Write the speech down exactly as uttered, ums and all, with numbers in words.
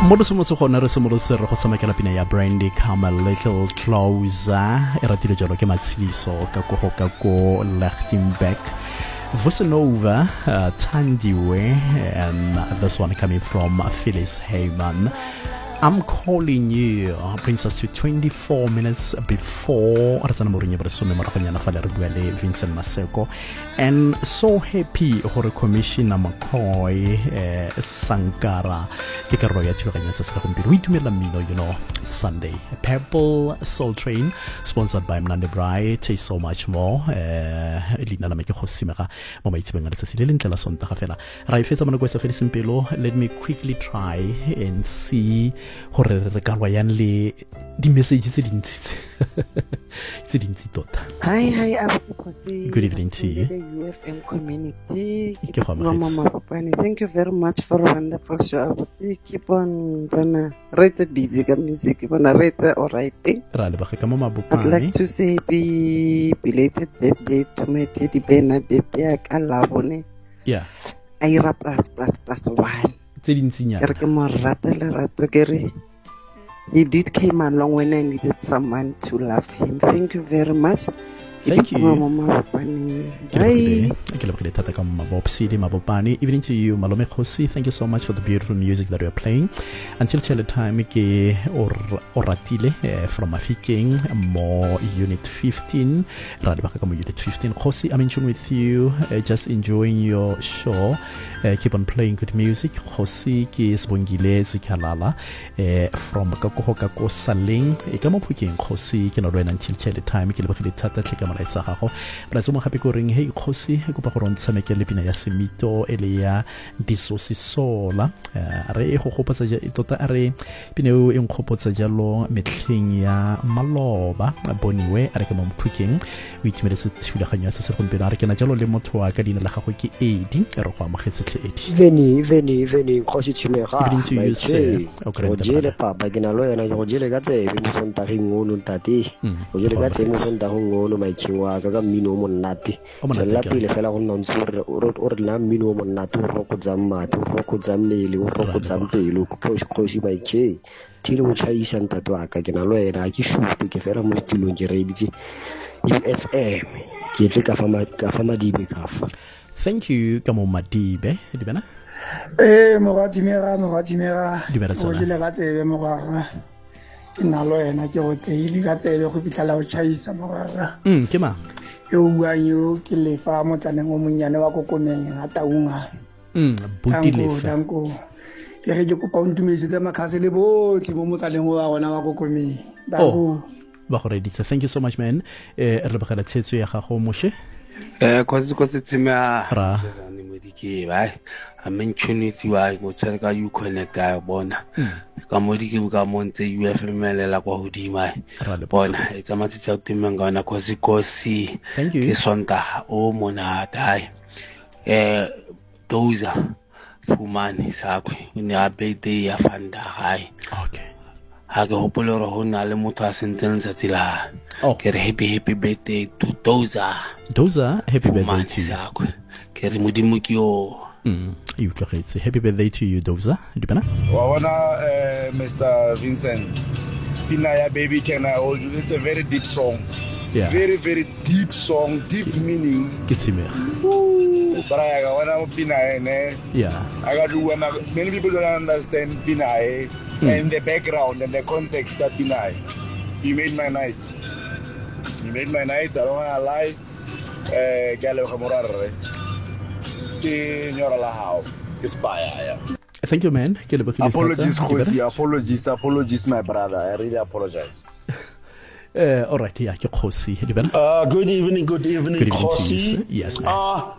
mo re semotse gona re simolotse re go tshamekela pina ya Brandy Come a Little Closer e ratile jalo ke matshidiso ka go ka ko Lichtenberg Vusinova, uh, Tandiwe, and this one coming from Phyllis Heyman. I'm calling you brings us to twenty-four minutes before Vincent Maseko, and so happy for Commissioner McCoy uh, Sankara you know it's Sunday. Purple Soul Train sponsored by Mnande Bright is so much more uh, let me quickly try and see gore re ka lwayang le di message tse dintsi tse dintsi tota. Hi hi Abukosi. Good evening to you. The U F M community. Mama Popani, thank you very much for a wonderful show. Abuti, keep on gonna rate busy ka music, gonna rate all right. I'd like to say be belated birthday to my teddy bear na baby ka labone. Yeah. Aira plus plus plus one. Tse dintsi nya. Ke mo ratela rato kere. He did came along when I needed someone to love him. Thank you very much. Thank you. Mama Popani. Bye. Evening to you, Malome Khosi. Thank you so much for the beautiful music that we are playing. Until the time ke or oratile from Afiking, more Unit fifteen. Unit fifteen. Khosi, I'm in tune with you. Uh, just enjoying your show. Uh, keep on playing good music. Khosi ke Sibongile Zikalala from Kakoho Kako Saling. Ekamo Puking Khosi ke no until the time ke lebogile thata tleka malaitsa gago. But so mo happy go ring hey Khosi go pa go rontsha mekele pina ya Semito ele ya Disosisola. Re go gopotsa ja tota are pina o eng gopotsa jalo metlheng ya maloba boniwe are ke mo Puking o itimeletse thulaganyo ya se se gompela are ke na jalo le motho wa ka dina la gago ke Edi re go amogetse Veni, veni, veni, Khosi Chimera. Evening to you, sir. Ojele papa, gina lo yana ojele gatse bimusonta hingono tati. Ojele gatse musonta hingono mai chiwa kaga mino monati. Jella pile fela honna nsur or la mino monatu roko zamma, roko zammeli, roko zampelu, Khosi Khosi mai che. Tilo mo chaisa ntato aka gina lo yana ki shuti ke fela mo tilo ngeredi. U F M. Ke tle ka fama ka fama dibe kafa. Thank you, Kamo Madibe. Dibena? Eh, Morati Mera, Morati Mera. Dibena tsana. O jile ga tsebe mogara. Ke nalo ena ke go tseile ga tsebe go fitla o chaisa mogara. Mm, ke ma. Yo buanyo ke lefa motsaneng o monyane wa kokomeng ga taunga. Mm, buti lefa. Danko. Ke re ke kopa o ntumisetse makhase le botlhe mo motsaneng wa gona wa kokomeng. Danko. Ba go reditse. Thank you so much man. Eh re begela tsetso ya gago moshe. Eh Khosi Khosi Tsima ra ni modiki bai amenchuniti wa go tsaka you connect a bona ka modiki ka monte U F M lela kwa hodima bona e tsamatsi tsa timanga na Khosi Khosi ke sonta o mona dai eh Doza Fumani sakwe ni a birthday ya fanda hai okay ha ke hopolo re hona le motho a sentseng letsatsi la ke re happy happy birthday to Doza Doza happy birthday to you ke re modimo ke yo mm you tlogetse happy birthday to you Doza dipana wa bona uh, Mister Vincent pina ya baby can I hold you it's a very deep song yeah very very deep song deep meaning kitsimera but I got pina ene yeah I got to many people don't understand pina Mm. and the background and the context that Pinay. You made my night. You made my night. I don't want to lie. Eh, Galo Hamurare. Thank you, man. Apologies, Khosi. Apologies, apologies, my brother. I really apologize. Uh, all right, yeah, Khosi. Uh, good evening, good evening, good evening Khosi. to you, yes, man. Uh,